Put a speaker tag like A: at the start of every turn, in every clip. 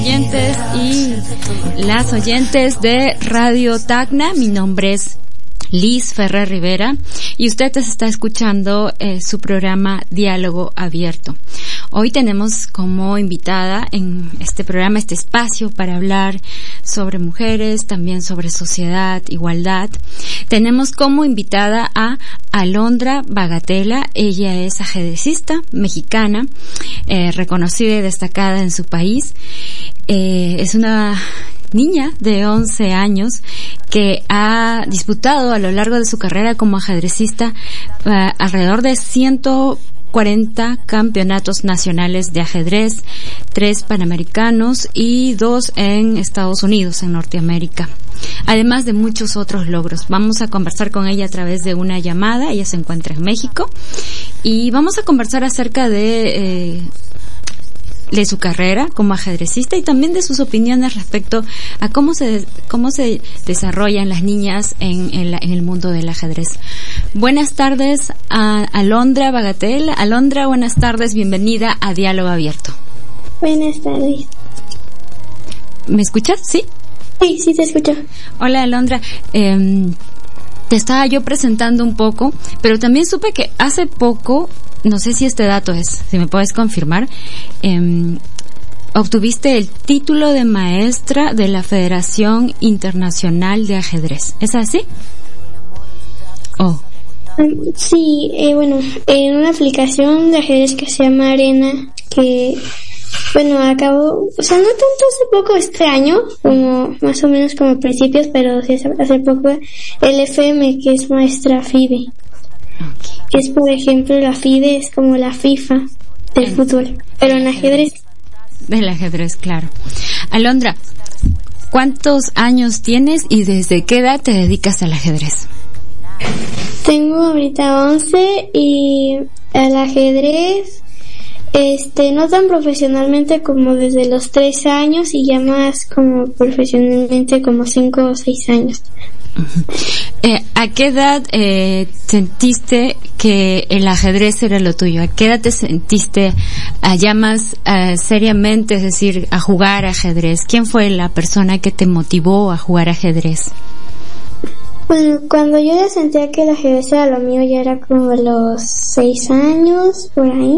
A: Oyentes y las oyentes de Radio Tacna, mi nombre es Liz Ferrer Rivera y usted está escuchando su programa Diálogo Abierto. Hoy tenemos como invitada en este programa, este espacio para hablar sobre mujeres, también sobre sociedad, igualdad. Tenemos como invitada a Alondra Bagatela. Ella es ajedrecista mexicana, reconocida y destacada en su país. Es una niña de 11 años que ha disputado a lo largo de su carrera como ajedrecista alrededor de 140 campeonatos nacionales de ajedrez, 3 panamericanos y 2 en Estados Unidos, en Norteamérica. Además de muchos otros logros. Vamos a conversar con ella a través de una llamada. Ella se encuentra en México y vamos a conversar acerca de su carrera como ajedrecista y también de sus opiniones respecto a cómo se desarrollan las niñas en el mundo del ajedrez. Buenas tardes a Alondra Bagatela. Alondra, buenas tardes, bienvenida a Diálogo Abierto.
B: Buenas tardes.
A: ¿Me escuchas? ¿Sí?
B: Sí, te escucho.
A: Hola, Alondra. Te estaba yo presentando un poco, pero también supe que hace poco, no sé si este dato si me puedes confirmar, obtuviste el título de maestra de la Federación Internacional de Ajedrez. ¿Es así?
B: Sí, en una aplicación de ajedrez que se llama Arena, que acabó, no tanto hace poco este año, como más o menos como principios, pero sí hace poco, el FM, que es maestra FIDE. Okay. Que es, por ejemplo, la FIDE es como la FIFA del fútbol, pero en ajedrez.
A: Del ajedrez, claro. Alondra, ¿cuántos años tienes y desde qué edad te dedicas al ajedrez?
B: Tengo ahorita 11 y al ajedrez, no tan profesionalmente como desde los 3 años y ya más como profesionalmente como 5 o 6 años.
A: ¿A qué edad sentiste que el ajedrez era lo tuyo? ¿A qué edad te sentiste ya más seriamente, es decir, a jugar ajedrez? ¿Quién fue la persona que te motivó a jugar ajedrez?
B: Bueno, cuando yo ya sentía que el ajedrez era lo mío, ya era como los 6 años, por ahí.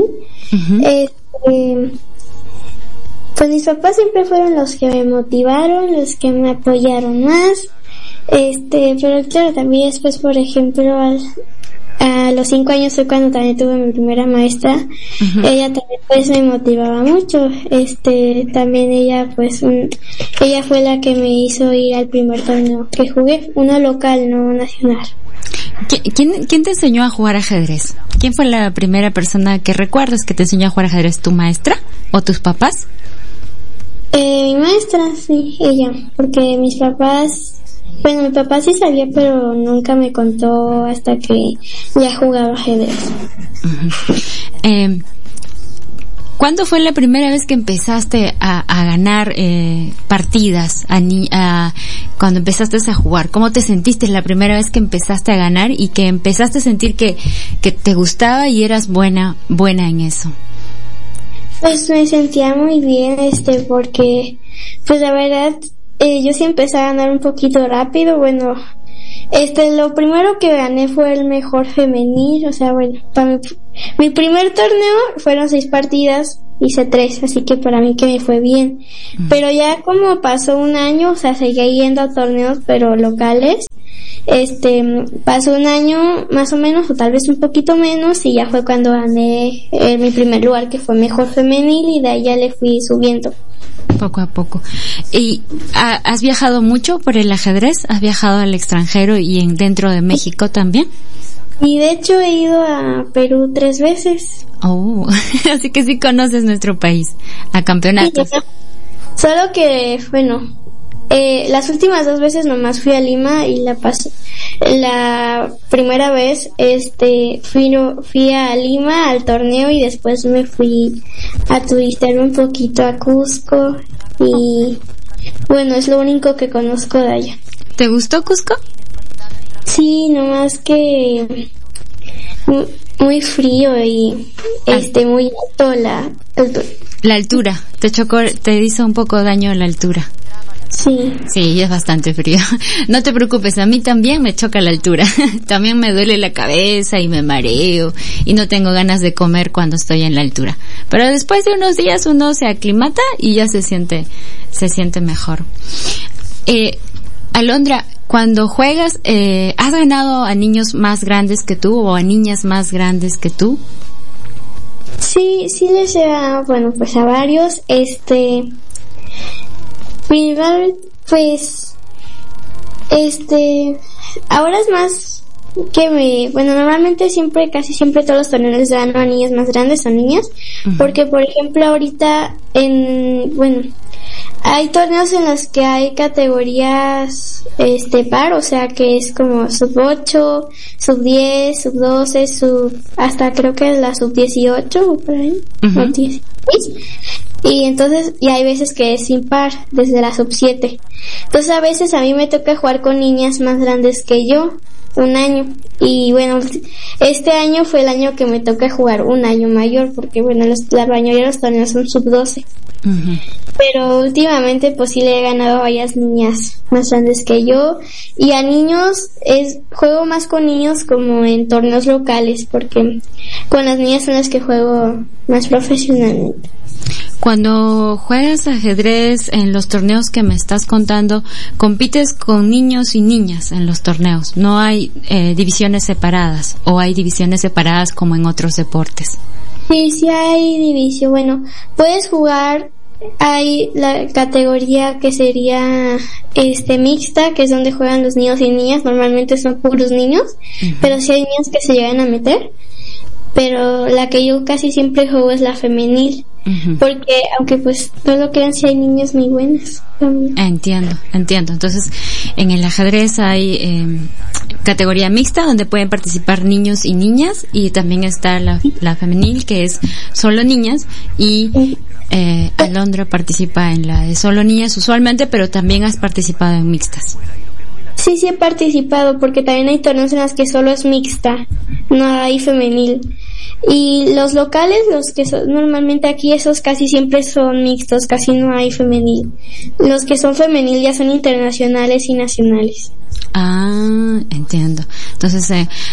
B: Uh-huh. Pues mis papás siempre fueron los que me motivaron, los que me apoyaron más. Pero claro, también después, por ejemplo, a los 5 años fue cuando también tuve mi primera maestra. Uh-huh. Ella también pues me motivaba mucho. También ella ella fue la que me hizo ir al primer torneo que jugué, uno local, no nacional.
A: ¿Quién te enseñó a jugar ajedrez? ¿Quién fue la primera persona que recuerdas que te enseñó a jugar ajedrez? ¿Tu maestra o tus papás?
B: Mi maestra, sí, ella, porque mis papás, mi papá sí sabía, pero nunca me contó hasta que ya jugaba ajedrez. Uh-huh.
A: ¿Cuándo fue la primera vez que empezaste a ganar partidas, cuando empezaste a jugar? ¿Cómo te sentiste la primera vez que empezaste a ganar y que empezaste a sentir que te gustaba y eras buena en eso?
B: Pues me sentía muy bien, porque, pues la verdad, yo sí empecé a ganar un poquito rápido. Lo primero que gané fue el mejor femenil, para mi primer torneo fueron 6 partidas, hice 3, así que para mí que me fue bien. Pero ya como pasó un año, seguía yendo a torneos, pero locales. Pasó un año más o menos, o tal vez un poquito menos, y ya fue cuando gané mi primer lugar, que fue mejor femenil, y de ahí ya le fui subiendo.
A: Poco a poco. ¿Y has viajado mucho por el ajedrez? ¿Has viajado al extranjero y dentro de México también?
B: Y de hecho he ido a Perú 3 veces.
A: Oh, así que sí conoces nuestro país, a campeonatos.
B: Sí, solo que, las últimas 2 veces nomás fui a Lima y La Paz. La primera vez, fui a Lima al torneo y después me fui a turistear un poquito a Cusco y, es lo único que conozco de allá.
A: ¿Te gustó Cusco?
B: Sí, nomás que muy frío y muy alto
A: la altura. Te hizo un poco daño la altura.
B: Sí.
A: Sí, es bastante frío. No te preocupes, a mí también me choca la altura. También me duele la cabeza y me mareo y no tengo ganas de comer cuando estoy en la altura. Pero después de unos días uno se aclimata y ya se siente mejor. Alondra, cuando juegas, ¿has ganado a niños más grandes que tú o a niñas más grandes que tú?
B: Sí les he dado, pues a varios, primero, pues, ahora es más que normalmente casi siempre todos los torneos les dan a niños más grandes o niñas, porque por ejemplo ahorita hay torneos en los que hay categorías par, o sea que es como sub 8, sub 10, sub 12, hasta creo que la sub 18 o por ahí, o 16. Y entonces, y hay veces que es impar, desde la sub 7. Entonces a veces a mí me toca jugar con niñas más grandes que yo, un año. Y este año fue el año que me toca jugar un año mayor, porque la mayoría de los torneos son sub 12. Pero últimamente pues sí le he ganado a varias niñas más grandes que yo, y a niños juego más con niños como en torneos locales, porque con las niñas son las que juego más profesionalmente.
A: Cuando juegas ajedrez en los torneos que me estás contando, compites con niños y niñas en los torneos. No hay divisiones separadas, o hay divisiones separadas como en otros deportes.
B: Sí hay división. Puedes jugar, hay la categoría que sería mixta, que es donde juegan los niños y niñas. Normalmente son puros niños, pero sí hay niños que se llegan a meter. Pero la que yo casi siempre juego es la femenil, porque aunque pues no lo crean, sí hay niñas muy buenas también.
A: Entiendo. Entonces, en el ajedrez hay categoría mixta donde pueden participar niños y niñas, y también está la femenil, que es solo niñas, y Alondra participa en la de solo niñas usualmente, pero también has participado en mixtas.
B: Sí he participado, porque también hay torneos en los que solo es mixta, no hay femenil. Y los locales, los que son normalmente aquí, esos casi siempre son mixtos, casi no hay femenil. Los que son femenil ya son internacionales y nacionales.
A: Ah, entiendo. Entonces,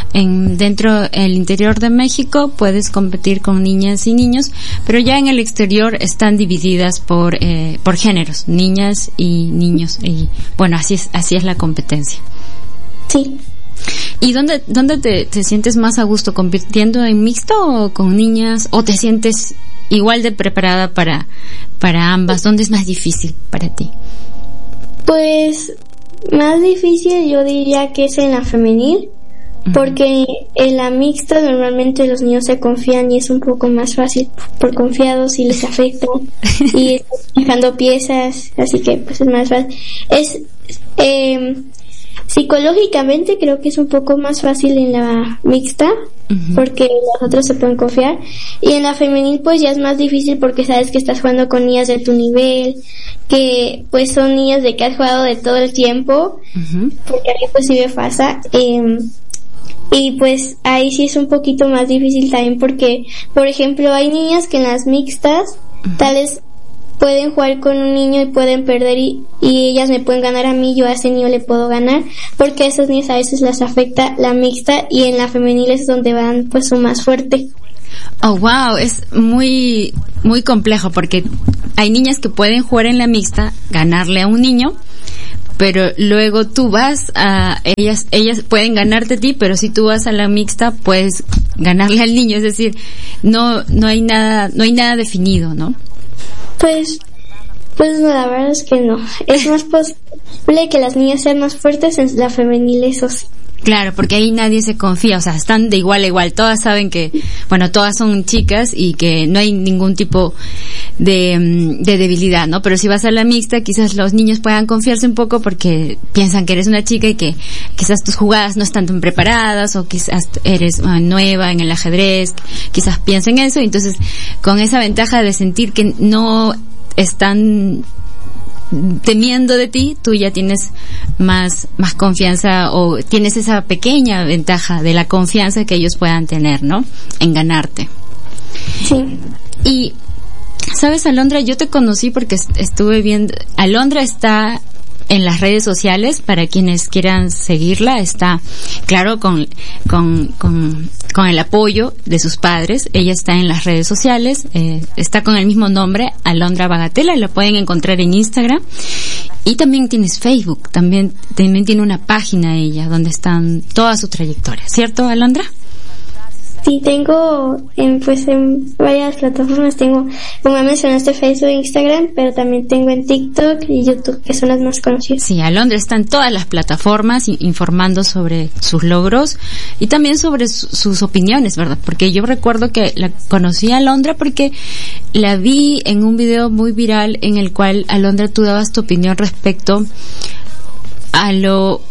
A: dentro el interior de México puedes competir con niñas y niños, pero ya en el exterior están divididas por géneros, niñas y niños, y así es la competencia.
B: Sí.
A: ¿Y dónde te sientes más a gusto, compitiendo en mixto o con niñas, o te sientes igual de preparada para ambas? ¿Dónde es más difícil para ti?
B: Pues más difícil yo diría que es en la femenil, porque en la mixta normalmente los niños se confían y es un poco más fácil por confiados y les afecta y están dejando piezas, así que pues es más fácil. Psicológicamente creo que es un poco más fácil en la mixta, porque los otros se pueden confiar, y en la femenil pues ya es más difícil, porque sabes que estás jugando con niñas de tu nivel, que pues son niñas de que has jugado de todo el tiempo, porque a mí pues sí me pasa, y pues ahí sí es un poquito más difícil también, porque por ejemplo hay niñas que en las mixtas tales pueden jugar con un niño y pueden perder, y ellas me pueden ganar a mí, yo a ese niño le puedo ganar, porque a esos niños a veces les afecta la mixta, y en la femenil es donde van pues su más fuerte.
A: Oh, wow, es muy, muy complejo, porque hay niñas que pueden jugar en la mixta, ganarle a un niño, pero luego tú vas a ellas pueden ganarte a ti, pero si tú vas a la mixta puedes ganarle al niño, es decir, no hay nada definido, ¿no? Pues
B: no, la verdad es que no. Es más posible que las niñas sean más fuertes en la femenil, eso sí.
A: Claro, porque ahí nadie se confía, o sea, están de igual a igual, todas saben que, todas son chicas y que no hay ningún tipo de debilidad, ¿no? Pero si vas a la mixta, quizás los niños puedan confiarse un poco porque piensan que eres una chica y que quizás tus jugadas no están tan preparadas, o quizás eres nueva en el ajedrez, quizás piensen eso, y entonces con esa ventaja de sentir que no están temiendo de ti, tú ya tienes más confianza, o tienes esa pequeña ventaja de la confianza que ellos puedan tener, ¿no? En ganarte.
B: Sí.
A: Y, ¿sabes, Alondra? Yo te conocí porque estuve viendo, Alondra está en las redes sociales, para quienes quieran seguirla, está, claro, con el apoyo de sus padres. Ella está en las redes sociales, está con el mismo nombre, Alondra Bagatela, la pueden encontrar en Instagram. Y también tienes Facebook, también tiene una página ella, donde están toda su trayectoria, ¿cierto, Alondra?
B: Sí, tengo en varias plataformas. Tengo, como ya mencionaste, Facebook e Instagram, pero también tengo en TikTok y YouTube, que son las más conocidas.
A: Sí, Alondra está en todas las plataformas informando sobre sus logros y también sobre sus opiniones, ¿verdad? Porque yo recuerdo que la conocí a Alondra porque la vi en un video muy viral en el cual, Alondra, tú dabas tu opinión respecto a lo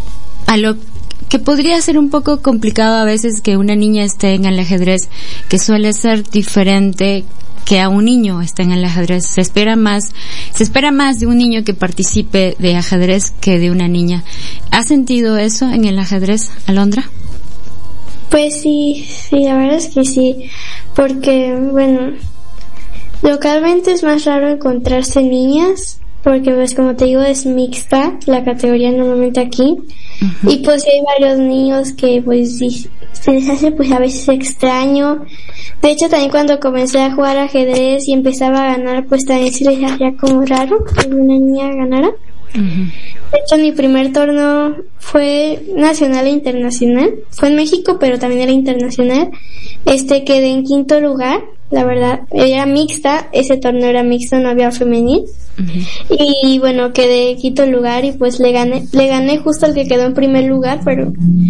A: que podría ser un poco complicado a veces que una niña esté en el ajedrez, que suele ser diferente que a un niño esté en el ajedrez. Se espera más de un niño que participe de ajedrez que de una niña. ¿Has sentido eso en el ajedrez, Alondra?
B: Pues sí, la verdad es que sí, porque, bueno, localmente es más raro encontrarse niñas, porque pues como te digo es mixta la categoría normalmente aquí. Uh-huh. Y pues hay varios niños que pues se les hace pues a veces extraño. De hecho también cuando comencé a jugar ajedrez y empezaba a ganar, pues también se les hacía como raro que una niña ganara. Uh-huh. De hecho mi primer torneo fue nacional e internacional, fue en México pero también era internacional. Quedé en 5º lugar. La verdad, era mixta, ese torneo era mixto, no había femenil. Uh-huh. Y bueno, quedé en 5º lugar y pues le gané justo al que quedó en primer lugar, pero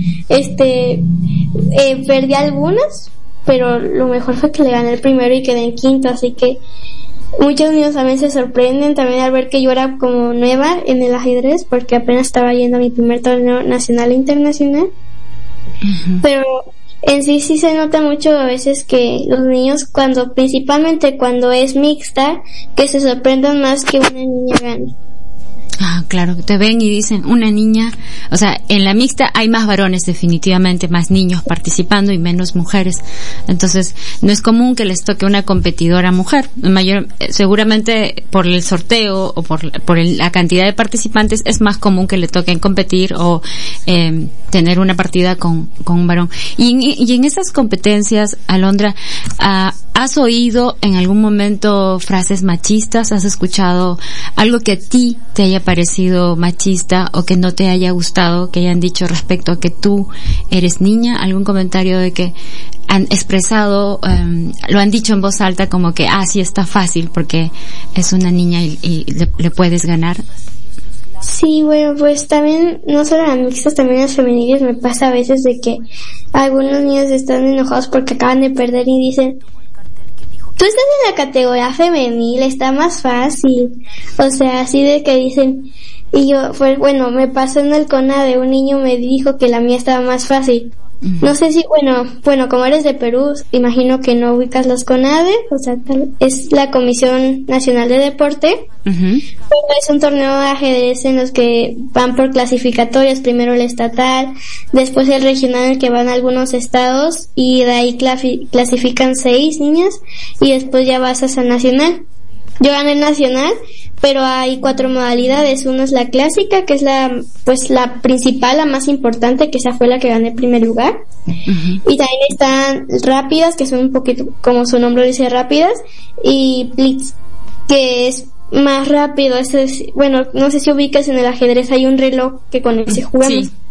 B: perdí algunas, pero lo mejor fue que le gané el primero y quedé en 5º, así que muchos niños también se sorprenden también al ver que yo era como nueva en el ajedrez, porque apenas estaba yendo a mi primer torneo nacional e internacional. Uh-huh. Pero en sí se nota mucho a veces que los niños, principalmente cuando es mixta, que se sorprendan más que una niña gane.
A: Ah, claro, te ven y dicen, una niña, o sea, en la mixta hay más varones definitivamente, más niños participando y menos mujeres. Entonces, no es común que les toque una competidora mujer. Seguramente por el sorteo o por la cantidad de participantes es más común que le toquen competir o tener una partida con un varón. Y en esas competencias, Alondra, ¿has oído en algún momento frases machistas? ¿Has escuchado algo que a ti te haya parecido machista o que no te haya gustado, que hayan dicho respecto a que tú eres niña? ¿Algún comentario de que han expresado, lo han dicho en voz alta como que, sí está fácil porque es una niña y le puedes ganar?
B: Sí, bueno, pues también, no solo las mixtas, también las femeniles me pasa a veces de que algunos niños están enojados porque acaban de perder y dicen, tú estás en la categoría femenil, está más fácil. O sea, así de que dicen, y yo, pues bueno, me pasó en el CONADE, un niño me dijo que la mía estaba más fácil. Uh-huh. No sé si, bueno, como eres de Perú, imagino que no ubicas los CONADE, o sea, es la Comisión Nacional de Deporte. Uh-huh. Es un torneo de ajedrez en los que van por clasificatorias, primero el estatal, después el regional en el que van algunos estados y de ahí clasifican 6 niñas y después ya vas hasta el nacional. Yo gané el nacional, pero hay 4 modalidades. Una es la clásica, que es la principal, la más importante, que esa fue la que gané el primer lugar. Uh-huh. Y también están rápidas, que son un poquito, como su nombre dice, rápidas, y blitz, que es más rápido. No sé si ubicas en el ajedrez, hay un reloj que con ese jugamos.